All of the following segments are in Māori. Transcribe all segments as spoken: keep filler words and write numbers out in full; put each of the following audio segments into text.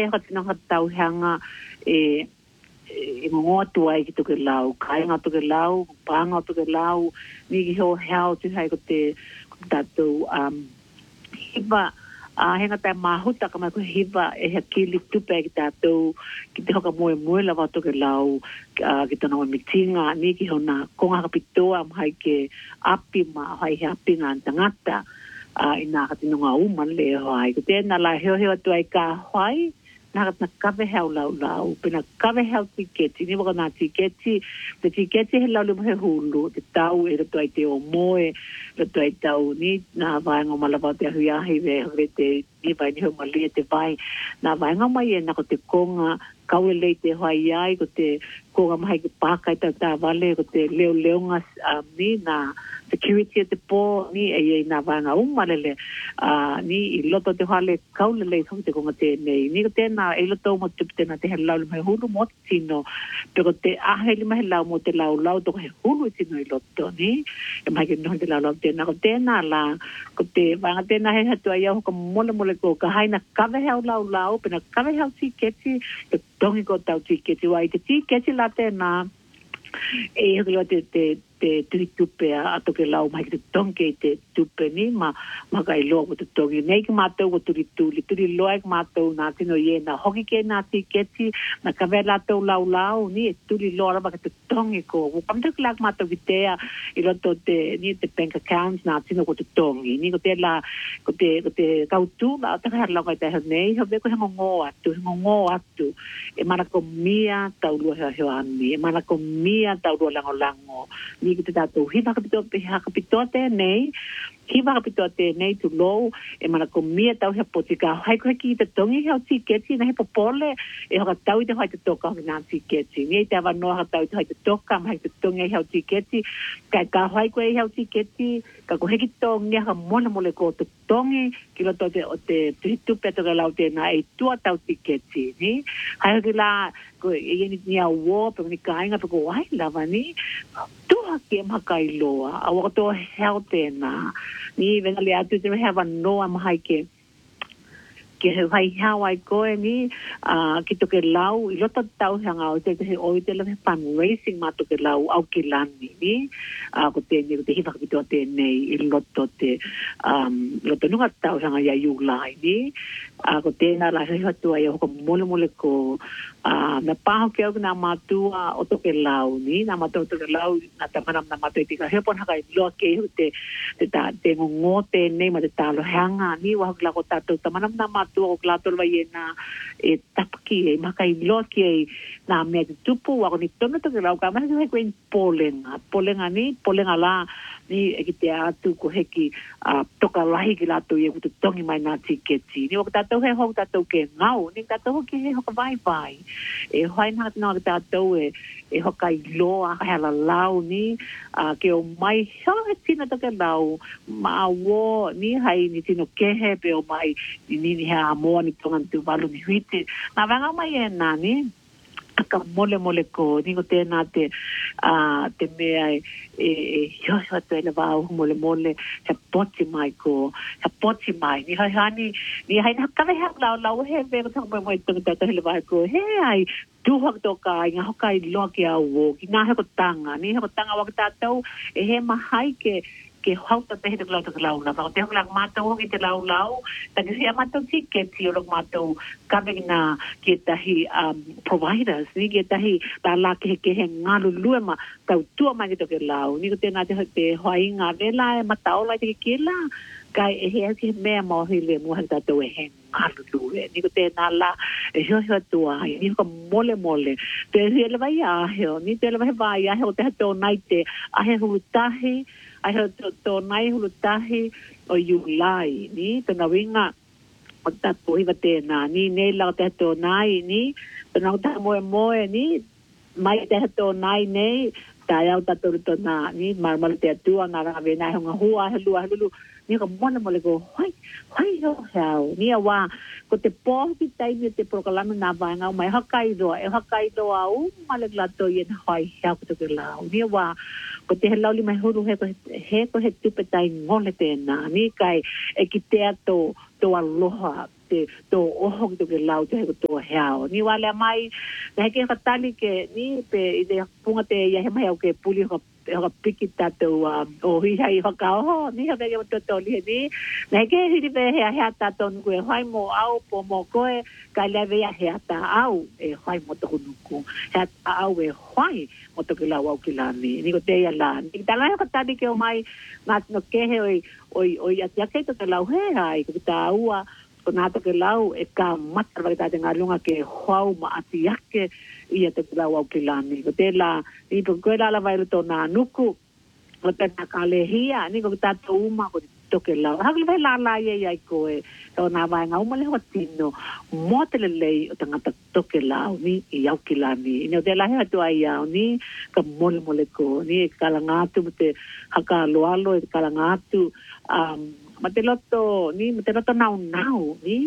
ka tino ka tau hanga e e mo tu ai ki to ke lau kai nga to ke lau pa nga to ke lau ni ki ho hao tu hai ko te tatu um hiva a henga ta mahuta ka mai ko hiva e ha kili tupe ki tatu ki te hoka moe moe la to ke lau ki to no mitinga ni ki hona konga ka pitoa mai ke api ma hai api nga tangata a ina ka tino nga uma le hai ko te na la heo heo tu ai ka hai na ka kawe hau lau lau pena kawe hau tiketi ni waka nā tiketi te tiketi he lau le he hulu te tau e rato ai te o moe rato ai tau ni nā vaenga malawau te ahui ahi ve ve te ni vai ni hau malia te vai nā vaenga mai e na ko te konga kaue lei te hoai ai ko te konga mai ke pākai tau tā vale ko te leo leonga uh, ni nā security te pō ni e e nā vaenga umalele uh, ni i loto te hale kaule lei sau te konga tēnei ni ko tēnā e loto mo tupu tēnā te he lau mai hulu mo te tino pe ko te ahe lima he lau mo te lau lau toko he hulu i tino i loto ni e mai ke noho te lau lau tēnā ko tēnā la ko te vaenga tēnā he hatu ai au ka mole mole ko ka haina kawe hau lau lau pena kawe hau si keti te tongi ko tau ti keti wai te ti keti la tēnā e hukilo te te te tui tupe a toke lau mai te tongi te tupe ni ma ma kai loa ko te tongi nei ki mātou ko turi tuli turi loa ki mātou nā tino ie nā hoki ke nā ti keti na kawe lātou lau lau ni e turi loa raba ka te tongi ko ko pamta ki lak mātou ki tea i roto te ni te bank accounts nā tino ko te tongi ni ko te la ko te ko te kautu la o te kai lau kai te hau nei hau ko hengo ngō atu hengo ngō atu e mana ko mia tau lua heo heo ami e mana ko mia tau lua lango lango ni ki te tātou hiva kapitoa pe kapitoa tēnei hiva kapitoa tēnei tu lou e mana ko mia tau hea poti ka hai ko heki i te tongi heo tiketi na he popole e hoka tau i te hai te toka hoki nā tiketi ni e te awa noa ka tau i te hai te toka ma hai te tongi heo tiketi kai ka hai ko e heo tiketi ka ko heki tongi haka mole mole ko te tongi ki loto te o te tupe toka lau tēnā e tua tau tiketi ni hai hoki la ko e ni ni a wo pe ni kainga pe ko wai lava ni tuha ke makai loa a wo to heo tēnā ni venga le atu te hava noa mai ke ke he vai hau ai koe ni uh, ki toke lau i loto tau hanga o te he oi te lawe fundraising ma toke lau au ki lani ni uh, ko te ni ko te hiva kapitoa te nei i loto te um, loto nunga tau hanga ia iu lai ni uh, ko tēnā la he hatua ia hoko mole mole ko uh, me paho ke au ki nā mātua o toke lau ni nā mātua o toke lau nā tamanam nā mātua i tika hepon haka i loa ke ihu te te tā te ngongo te nei ma te tālo hanga ni wahok la ko tātou tamanam nā mātua tu o klator vai na e tapki e makai loki e na me tupu wa ni tono to la ka ma se ko in polenga polenga ni polenga la ni e ki te atu ko heki a toka lahi ki la tu e ku tongi mai na tiketi ni o ta to he ho ta to ke ngau ni ta to ki he ho ka vai vai e hoi na na ta to e e ho kai loa hala lau ni a ke o mai ho he tina to ke lau ma wo ni hai ni tino ke he pe o mai ni ni ha mo ni tonga tu valu ni huite na vanga mai e nani ka mole mole ko ni ko te na te a te me ai e yo so te le va mole mole he poti mai ko he poti mai ni hai hani ni hai na ka ve ha la la he ve ko mo mo tu ta te le va ko he ai tu hok to ka nga hokai lo ki a wo ki na he ko tanga ni he ko tanga wa ta tau e he mahai ke ke hauta te he te lau te lau na te hok lak mātou hoki te lau lau ta ke sea mātou tiketi o lak mātou kabina ke tahi um, providers ni ke tahi ta la ke ke he ngalu lue ma tau tua mai ke toke lau ni ko tēnā te te hoainga vela e matao lai te ke la kai e he ke mea mo hile mo hata to e he ngalu lue ni ko tēnā la e hio hio tua ni ko mole mole te he le vai a heo ni te le vai vai a heo te hato nai te a he hurutahi ai ho to, to nai hulu tahi o Julai ni te na winga o ta po iwa tēnā ni nei lau te to nai ni te nau ta moe moe ni mai te to nai nei ta iau ta toru to nā ni marmal te atua ngā ranga vena honga hua he lua he lulu ni ka mona mole ko hoi hoi ho heo ni a wā ko te pōhi taimi te prokalame nā vāngau mai hakai roa e hakai roa u male glato i en hoi heo ko te lau ni a wā ko te he lauli mai huru he ko he ko he tupe tai ngole tēnā ni kai e ki te ato to aloha te to oho ki ke lau te ko to hao ni wala mai na ke ka tali ke ni pe ide punga te ia he mai au ke puli ko ka piki tato o hi hai ho ka ho ni ha be to to li ni na ke hi be he ha tato ku e hai mo au po mo ko e ka le ve he ta au e hai mo to ku ha au e hai mo to ke lau au ki la ni ni ko te ia la ni ta la ka tali ke o mai na no ke he oi oi oi ya ke to ke lau he hai ko ta ua ko na to ke lau e ka mata va ta nga lunga ke hau ma ati yake ia te lau au ki la ni ko te la i po ko la la vai to na nuku o te na ka le hia ni ko ta to uma ko to ke lau ha le la la ye ye ko e to na vai nga uma le ho tino mo te le le o tanga to ke lau ni i au ki la ni ni te la he to ai au ni ka mole mole ko ni ka la ngatu te haka lo alo e ka la ngatu um ma te loto ni ma te loto nau nau ni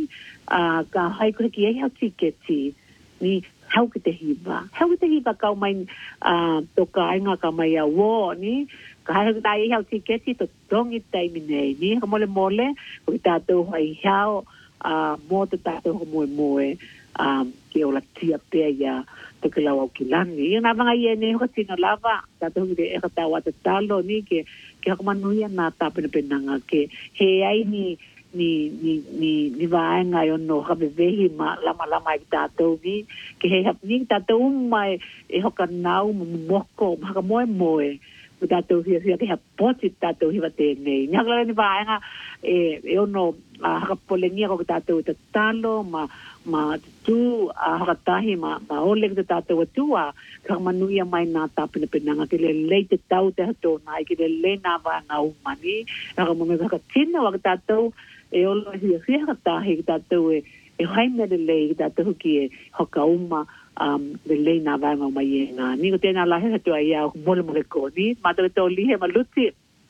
a ka hai ko ki e ha tiketi ni hau ki te hiva hau ki te hiva ka mai a to ka inga ka mai a wo ni ka hai ko tai hau tiketi to tongi tai mine ni ka mole mole ko ta to hai hau a mo te ta to mo mo e a ke ola tia pe ya to ke la ki lani na vanga ye ne ko tino lava ta to de e ka wa te talo ni ke ke ko manuia na ta pe pe nanga ke he ai ni ni ni ni ni vai nga yo no ha be vehi ma la ma la mai ta to ni ke he hap ni ta to mai e ho ka nau mo ko ma ka mo mo e ta to hi hi ke ha poti ta to hi va te nei nya la ni vai nga e e no ha ka polenia ko ta to ta talo ma ma tu a ha tahi ma ma ole ke ta to tu a ka manuia mai na ta pe pe nga ke le le te tau te to na ke le le na va nga u mani ka mo me ka tina wa ta to e olo hi hi ha tahi ta to e e hai me le le ta to ki e ho ka uma um le le na va nga mai nga ni ko te na la he to ai a mo le mo ko ni ma to to li he ma luti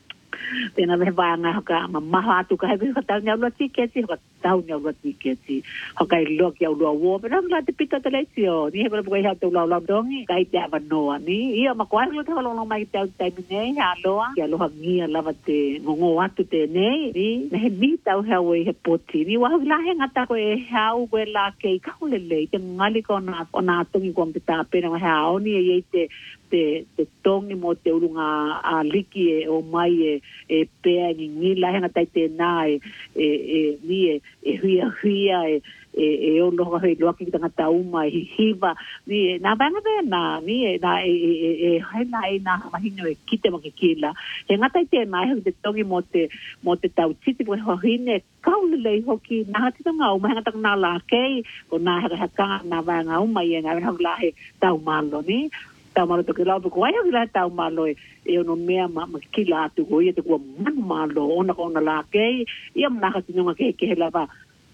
tena me va nga ka ma ma tu ka he ka ta nya lo ti ke ti ka ta nya lo ti ke ti ha ka lo ki au lo wo pero la te pita te le tio ni he ko ko ha to lo lo dongi ka i te va no ni i ma kwa lo te lo lo mai te te ne ha lo ya lo ha ni la va te ngo atu te ne ni ne he mi ta ha we he poti ni wa la he ngata ko e ha u we la ke ka le le te ngali ko na ona to ni ko te ta pe na ha o ni e te te te tongi mo te urunga a liki e o mai e e pe ni ni la hanga tai te nai e e ni e e huia huia e e e o lo ha lo ki tanga ta uma hi hiva ni na bana be na ni e na e e e hai na e na ma hino e kite mo ki kila e nga tai te mai te tongi mo te mo te tau titi po ho hine kaule le hoki na ti tanga o ma nga tanga la ke ko na ha ka na ba nga uma ye nga ha la he tau malo ni tau malo to ke lau ko ai la tau malo e ono mea ma ma kila tu go ye te ko man malo ona ko na la ke ia na ka tino ke ke la ba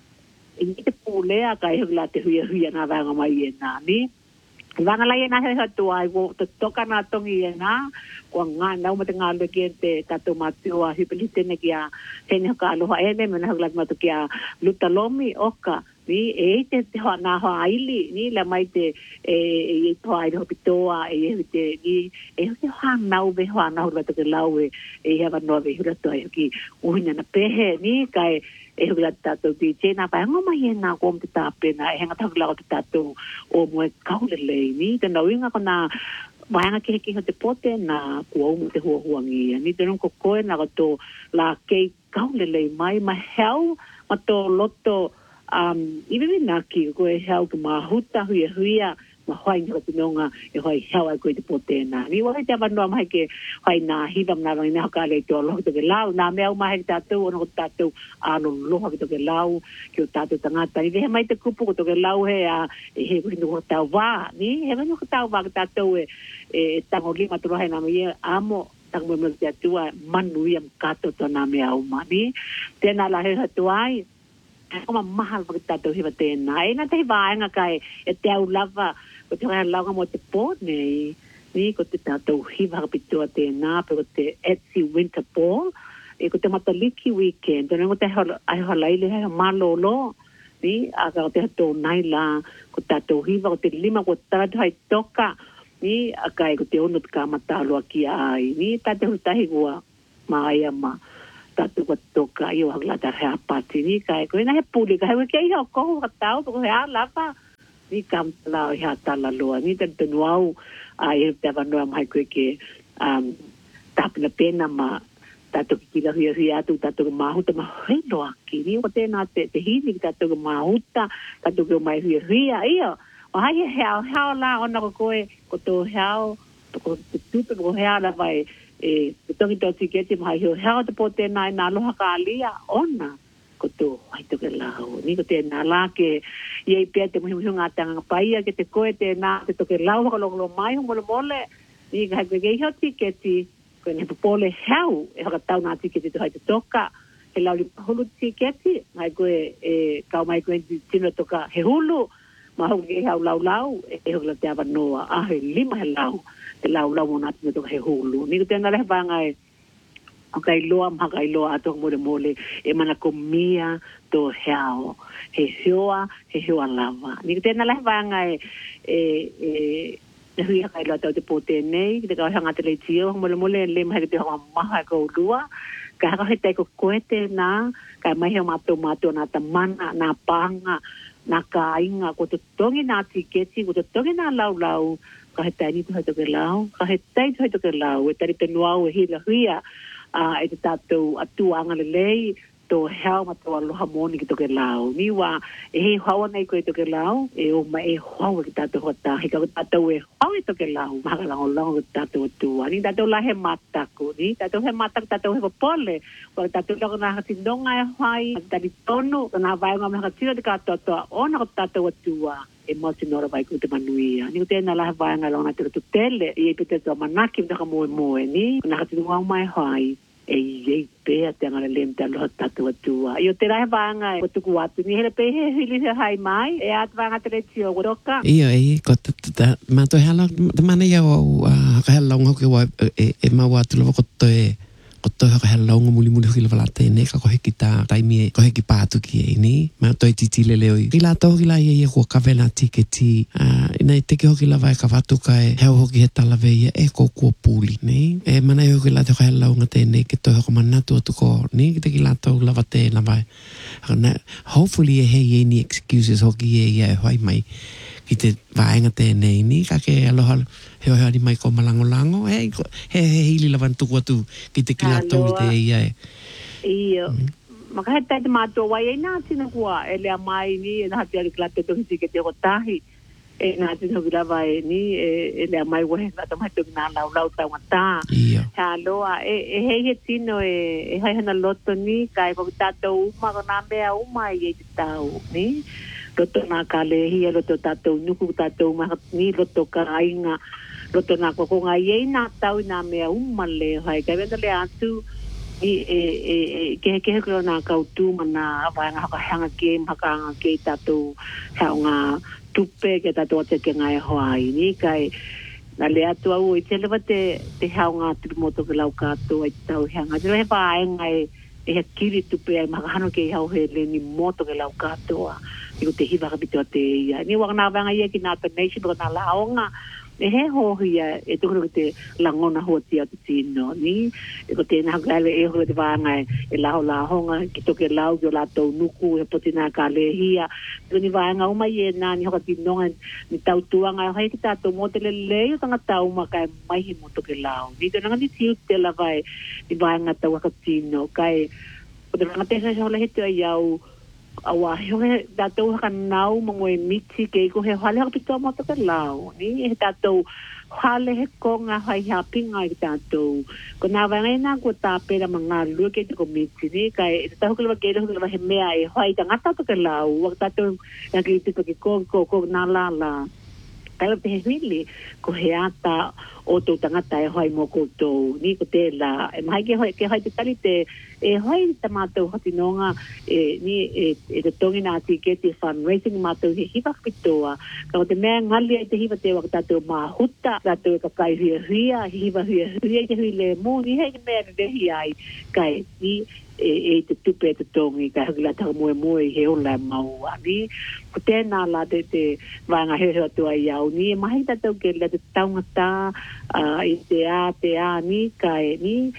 e te pulea ka e la te huia huia na va ma ye na ni vanga la ye na he tu ai wo to toka na tongi ye na ko nga na mo te nga le ke te ta to ma tu a hipelite ne kia te ne ka lo ha ene me na la ma to kia lutalomi oka ni e te te ho na ho aili ni la mai te e e to ai ho pitoa e e te ni e te ha na u ve ho na ho te lau e e ha no ve hu to ki u na pehe ni kai e hu la ta to ti che na pa ngo mai na ko te ta pe na e nga ta la te ta to o mo ka le le ni te no inga ko na Wanga ke ke te pote na ko mo te ho huangi ni te no ko ko na to la ke ka le le mai ma hel ma to loto um even na ki ko e hel ko ma huta huia huia ma hoi ni ko nonga e hoi hel ai ko te pote na ni wa te ba no mai ke hoi na hi dam na na ka le to lo to ke lau na me ma he ta tu no ta tu a lo lo ha to ke lau ki ta tu tanga ta ni mai te kupu to ke lau he a he ko no ta wa ni he no ta wa ta tu e e tango lima tu hai na me amo tango me te tu manu yam ka to to na me au mani te na la he tu ai ko ma mahal pa ta to hiva te na e na te va nga kai e te au lava ko te ha lava mo te pot nei ni ko te ta to hiva pa to te na pe ko te Etsy winter ball e ko te mataliki weekend no te ha ai ha lai le ha malo lo ni a ka te to nai la ko ta to hiva ko te lima ko ta hai toka ni a kai ko te ono ka mata lo ki ai ni ta te hu tahi wa mai ama tatu ko toka i o hagla ta hea pati ni kai ko ina he puli ka he ke i o ko ka tau ko hea lapa ni kam la hea tala loa ni te tunuau a i te vanua mai ko ke um tapina pena ma tatu ki la hia hia tu tatu mahuta ma helo aki ni o te na te te hini tatu mahuta tatu ko mai hia hia ia o hai hea hea la ona ko koe ko to hea ko tu tu ko hea la vai e tongi to tiketi mai ho ha te pote nai na loha kalia ona ko to ai to ke la ho ni ko te na la ke ye pe te mo nga tanga pai ke te koe te na te to ke la ho lo lo mai mo mole ni ga ke ge ho tiketi ko ni pole hau e ha tau na tiketi to hai te toka e la li hulu tiketi mai ko e ka mai ko tino toka he hulu ma ho ge hau lau lau e ho la te ava noa a he lima he lau te lau lau mona te to he hulu ni te na le vanga e okay loa ma kai loa to mo de mole e mana komia to hao he hoa he hoa lava ni te na le vanga e e e hui kai loa te pote nei te ka hanga te le tio mo le mole le ma te ha ma ko lua ka ha he te ko koete na ka mai he ma to ma to na ta mana na panga na kainga ko te tongi na tiketi ko te tongi na lau lau ka he tani to to ke lau ka he tai to to ke lau e tari te noa e hila huia a e te tatou atuanga le lei to hea ma to aloha moni ki to ke lau ni wa e he hawa nei ko to ke lau e o ma e hawa ki tatou hota he ka tatou e hawa to ke lau ma ka lango lango ki tatou atua ni tatou la he matako ni tatou he matako tatou he popole ko tatou lango na hati nonga e hai tari tonu na vai ma ka tira te ka toto ona ko tatou atua e mo te nora vai ko te manuia ni te na la vai nga lona te to tele e pe te to manaki ka mo mo ni na hati nonga mai hai e ye pe te ngale lenta lo tatu atua io te ra vanga ko tu kuatu ni hele pe he hili hai mai e at vanga te tio roka io e ko ta ma to hala de mana ya o ka hala ngo ke wa e e ma wa tu lo ko to e ko to ka hala ngo muli muli hila vala te ne ka ko he kita tai mi ko he ki patu ki ni ma to ti ti le le oi ila to ila ye ko ka vela tiketi a ina te ke ho ki la vai ka vatu ka e he ho ki he tala ve e ko ko puli ni e mana yo ki la te ka hala ngo te ne ke to ko mana tu tu ko ni te ki la to la va te la vai hopefully he ye ni excuses ho ki ye ye hoi mai ki te vaenga te nei ni ka ke aloha he ho ni mai ko malango lango he he he hili la vantu ko tu ki te ki la to te ia e io ma ka ta te mato wa ye na tina kwa ele mai ni na te ali kla te to ki ke te rotahi e na te no la vai ni ele mai wa he ta mai to na la la ta wa ta ha loa e he he tino e e hai na loto ni kai ko ta to ma ko na be au mai ye tau ni loto na kale hi loto tatou nuku tatou ma ni loto kainga loto na ko ko ngai na tau na me umale hai ka venda le atu i e e ke ke ko na ka tu mana va nga ka hanga ke ma ka ke tatou ha nga tupe ke tatou te ke ngai hoai ni kai na le atu au i te leva te te ha nga tu moto ke lau ka to ai tau hanga te le va ngai e kiri tupe ai ma hano ke ha he le ni moto ke lau ka to i te hiva ka pito te ia. Ni waka nā wanga ia ki nā ta nation ko nā laonga. E he hohi ia e tukuru te langona hoa tia te tino. Ni e ko te nā kale e hoa te wanga e lao lahonga ki toke lau ki o lātou nuku e poti nā ka lehia. Ko ni wanga uma i e nā ni hoka tinonga ni tau tuanga e hei ki tātou mo te lelei o tanga tau ma kai maihi mo toke lau. Ni te nanga ni tiu te la vai ni wanga tau waka tino. Kai ko te wanga te sa hola he te ai au awa he datou ka nau mo e miti ke ko he hale ka pito mo to ka lau ni he datou hale he konga hai hapinga i datou ko na va na ko ta pera manga lu ke ko miti ni kai ta ko le ke le ko he mea e hai ta ngata to ka lau wa datou na ki te ko ko ko na la la kai te hili ko he ata o to tangata e hai mo ko to ni ko te la e mai ke hai ke hai te tali te e hai te matou hatinonga e ni e e te tongi na ti ke te fundraising matou he hiva pitoa ka te mea ngali te hiva te wakata te mahuta tatou ka kai ria ria hiva ria ria te le mo ni he mea de hi ai kai ni e e te tupe te tongi ka hula ta mo mo he ola mau ani ko te na la te te vanga he he to ai au ni mai tatou ke le te taunga ta a i te a te a ni kai ni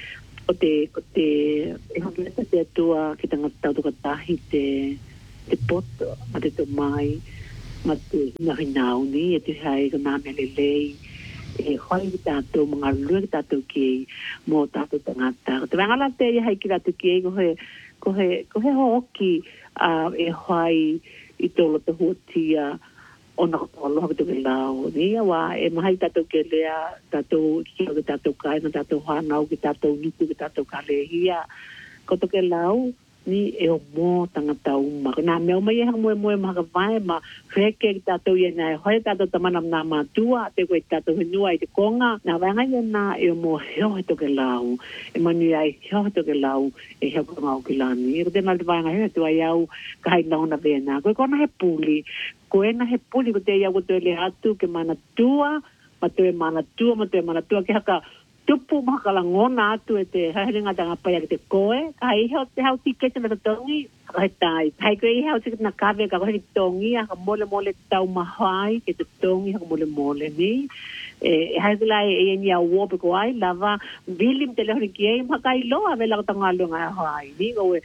o te, o te, e hoki lata te atua ki tanga tau tuka tahi te, te poto, ma te to mai, ma te hinau ni, e te hai ka nāmea lelei, e hoi ki tātou mga lua ki tātou ki mō tātou tangata. Te wangala te i hai ki tātou ki ko he, ko he, ko he hoki uh, e hoi i tōlo te huatia o na aloha ki toke lau. Ni awa e mahai tātou ke lea, tātou kia ki tātou kaina, tātou hanau ki tātou niku ki tātou kalehia. Ko toke lau, ni e o mō tangata uma. Nā mea mai e hanga moe moe maha vai, ma whike ki tātou i nai hoi tātou tamanam nā mātua, te koe tātou henua i te konga. Nā wanga i nā e o mō heo he toke lau. E manu ai heo he toke lau e heo ka ngau ki lani. E te nā te wanga heo tu ai au ka hai naona vena. Koe kona he puli. Koe na he puli ko te iau ko te le atu ke mana tua, ma te mana tua, ma te mana tua ke haka tupu makala ngona atu e te haerenga tanga pai ki te koe. Ka hei heo te hau tikete na tatongi, ka hei tai. Hei koe i heo tikete na kawe ka koe ki tongi, haka mole mole tau mahai ke te tongi, haka mole mole ni. E hei kula e e ni a uope ko ai, lava vilim te lehoni ki ei, maka i loa me lako tanga alua ngai hai. Ni koe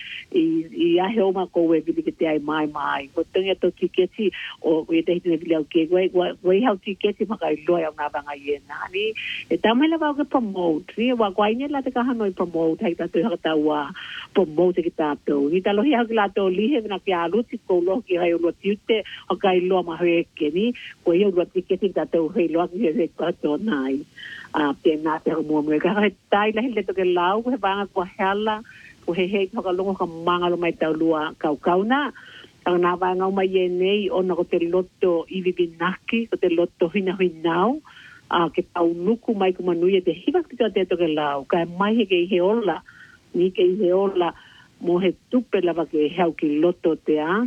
i ahe oma koe vili ke te ai mai mai. Ko tongi ato tiketi o e te hitine vili au ke koe, koe i hau tiketi maka i loa au nga wanga i e nani. E tamai lava au ke promote, ni wa kwa ine la te kahano i promote, hei tātou haka taua promote ki tātou. Ni talohi hau ki lātou lihe vina ki aluti ko loho ki hai ulua tiute, o kai loa mahoeke ni, ko i ulua tiketi ki tātou hei loa ki hei kato nai. Uh, pēnā te hau mua mua. Ka hei tai lahi le toke lau, ko he wanga kua heala, ko he hei haka longo ka mangalo mai tau lua kau kauna. Tanga nā wanga umai e nei, ona ko te loto iwi binaki, ko te loto hina hinau, uh, ke tau nuku mai ku manuia te hiwa ki te toke lau. Ka mai he ke i he ola, ni ke i he ola, mo he tupe lava ke hau ki loto te a.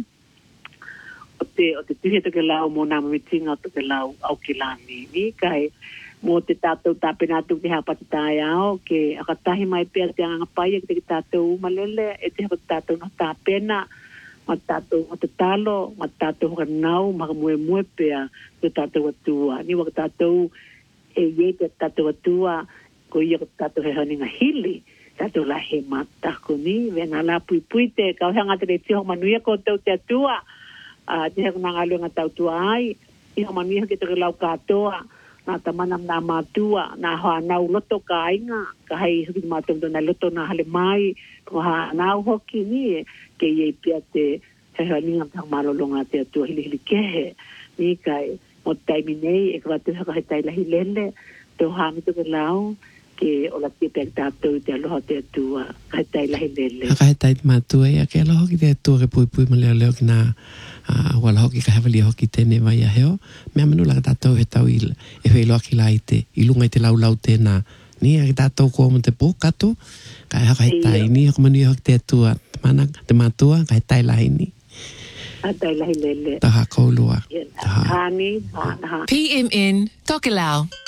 O te, o te tuhe toke lau mo nā mamitinga toke lau au ki lani. Ni kai mo te tātou tāpena atu te hapati tāi ao, ke akatahi mai pēr te anga pai e ki te tātou umalele, e te hapa tātou na tāpena, ma tātou o te talo, ma tātou hoka nau, ma ka mue mue pēr te tātou atua. Ni waka tātou e ie te tātou atua, ko ia ka tātou he haninga hili, tātou la he matako ni, vena la pui pui te, kau hanga te re tiho manuia ko tau te atua, Uh, te heko nanga lua ngā tautua ai, i hama miha ki te lau katoa, nā tamanam nā mātua, nā hoa nau loto ka inga, ka hei huki mātua mto nā loto nā hale mai, ko ha nau hoki ni, ke iei pia te hea ninga mtang malolonga te atua hili hili kehe, ni kai, mo taimi nei, e ka watu haka he tailahi lele, tō hami toke lau, ke ola tia pēk tātou te aloha te atua, ka he tailahi lele. Ka he taiti mātua e, ke aloha ki te atua ke pui pui ma leo leo ki nā, Uh, wala hoki ka hewali hoki tēne vai a heo. Mea manu la ka tātou he tau i e hui loa ki la i te i lunga i te lau lau tēnā. Ni a ki tātou kua mo te pō kato, ka e haka he tai ni, haka manu i hoki te atua, te mana, te mātua, ka he tai lahi ni. A tai lahi lele. Taha koulua. Taha. Hani, ha, ha. P M N, Tokelau.